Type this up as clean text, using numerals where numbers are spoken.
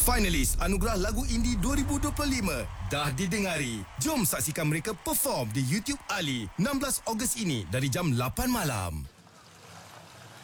Finalis Anugerah Lagu Indie 2025 dah didengari. Jom saksikan mereka perform di YouTube Ali 16 Ogos ini dari jam 8 malam.